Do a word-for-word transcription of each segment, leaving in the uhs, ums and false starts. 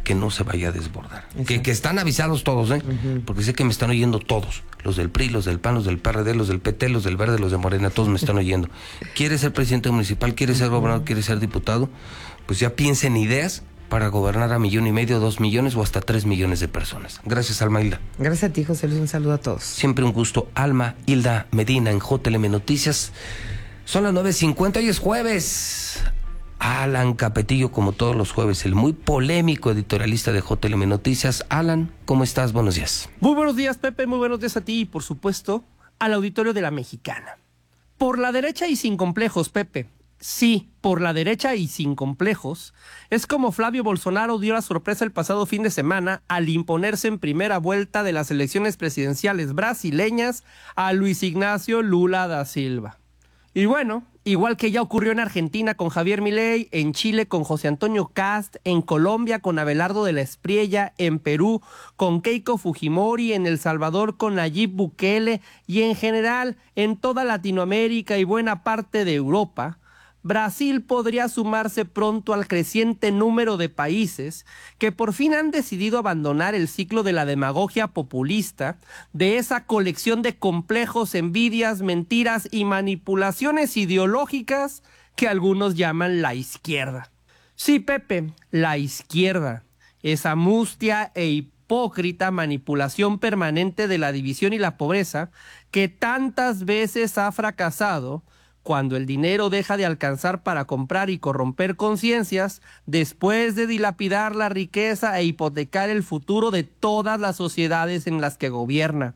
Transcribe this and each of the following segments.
que no se vaya a desbordar. Que, que están avisados todos, ¿eh? Uh-huh. Porque sé que me están oyendo todos. Los del P R I, los del P A N, los del P R D, los del P T, los del Verde, los de Morena, todos me están oyendo. ¿Quiere ser presidente municipal? ¿Quiere ser gobernador? ¿Quiere ser diputado? Pues ya piensen ideas para gobernar a millón y medio, dos millones o hasta tres millones de personas. Gracias, Alma Hilda. Gracias a ti, José Luis. Un saludo a todos. Siempre un gusto. Alma Hilda Medina en J L M Noticias. Son las nueve cincuenta y es jueves. Alan Capetillo, como todos los jueves, el muy polémico editorialista de J L M Noticias. Alan, ¿cómo estás? Buenos días. Muy buenos días, Pepe. Muy buenos días a ti y, por supuesto, al auditorio de La Mexicana. Por la derecha y sin complejos, Pepe. Sí, por la derecha y sin complejos, es como Flavio Bolsonaro dio la sorpresa el pasado fin de semana al imponerse en primera vuelta de las elecciones presidenciales brasileñas a Luis Ignacio Lula da Silva. Y bueno, igual que ya ocurrió en Argentina con Javier Milei, en Chile con José Antonio Kast, en Colombia con Abelardo de la Espriella, en Perú con Keiko Fujimori, en El Salvador con Nayib Bukele y en general en toda Latinoamérica y buena parte de Europa, Brasil podría sumarse pronto al creciente número de países que por fin han decidido abandonar el ciclo de la demagogia populista, de esa colección de complejos, envidias, mentiras y manipulaciones ideológicas que algunos llaman la izquierda. Sí, Pepe, la izquierda, esa mustia e hipócrita manipulación permanente de la división y la pobreza que tantas veces ha fracasado cuando el dinero deja de alcanzar para comprar y corromper conciencias, después de dilapidar la riqueza e hipotecar el futuro de todas las sociedades en las que gobierna.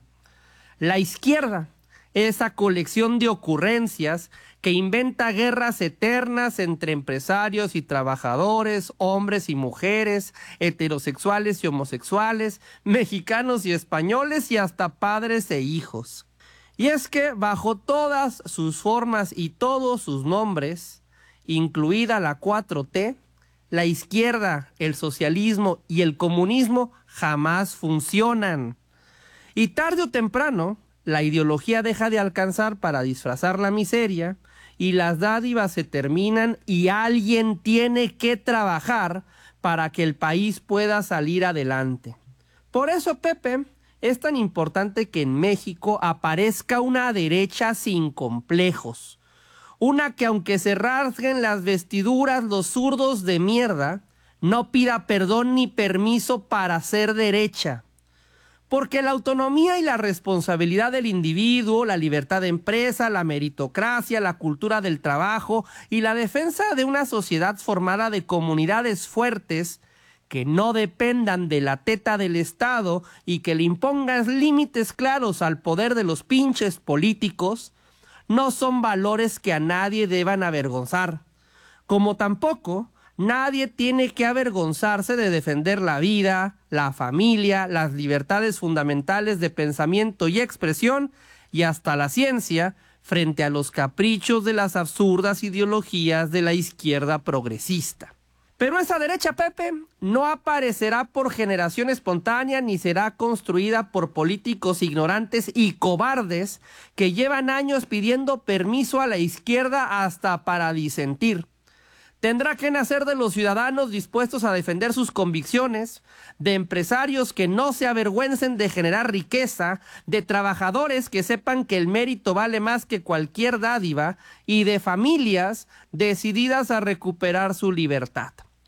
La izquierda, esa colección de ocurrencias que inventa guerras eternas entre empresarios y trabajadores, hombres y mujeres, heterosexuales y homosexuales, mexicanos y españoles y hasta padres e hijos. Y es que bajo todas sus formas y todos sus nombres, incluida la cuatro T, la izquierda, el socialismo y el comunismo jamás funcionan. Y tarde o temprano, la ideología deja de alcanzar para disfrazar la miseria y las dádivas se terminan y alguien tiene que trabajar para que el país pueda salir adelante. Por eso, Pepe, es tan importante que en México aparezca una derecha sin complejos. Una que aunque se rasguen las vestiduras los zurdos de mierda, no pida perdón ni permiso para ser derecha. Porque la autonomía y la responsabilidad del individuo, la libertad de empresa, la meritocracia, la cultura del trabajo y la defensa de una sociedad formada de comunidades fuertes que no dependan de la teta del Estado y que le impongan límites claros al poder de los pinches políticos, no son valores que a nadie deban avergonzar. Como tampoco nadie tiene que avergonzarse de defender la vida, la familia, las libertades fundamentales de pensamiento y expresión y hasta la ciencia frente a los caprichos de las absurdas ideologías de la izquierda progresista. Pero esa derecha, Pepe, no aparecerá por generación espontánea ni será construida por políticos ignorantes y cobardes que llevan años pidiendo permiso a la izquierda hasta para disentir. Tendrá que nacer de los ciudadanos dispuestos a defender sus convicciones, de empresarios que no se avergüencen de generar riqueza, de trabajadores que sepan que el mérito vale más que cualquier dádiva y de familias decididas a recuperar su libertad.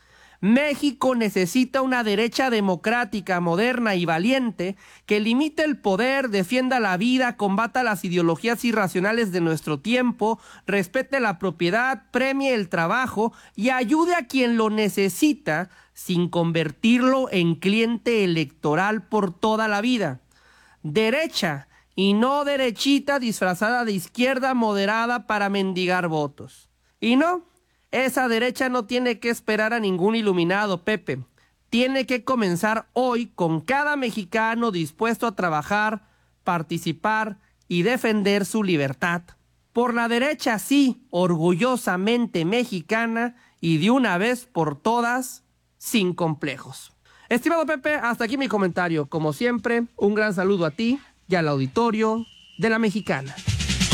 México necesita una derecha democrática, moderna y valiente que limite el poder, defienda la vida, combata las ideologías irracionales de nuestro tiempo, respete la propiedad, premie el trabajo y ayude a quien lo necesita sin convertirlo en cliente electoral por toda la vida. Derecha y no derechita disfrazada de izquierda moderada para mendigar votos. Y no, esa derecha no tiene que esperar a ningún iluminado, Pepe. Tiene que comenzar hoy con cada mexicano dispuesto a trabajar, participar y defender su libertad. Por la derecha, sí, orgullosamente mexicana y de una vez por todas, sin complejos. Estimado Pepe, hasta aquí mi comentario. Como siempre, un gran saludo a ti y al auditorio de La Mexicana.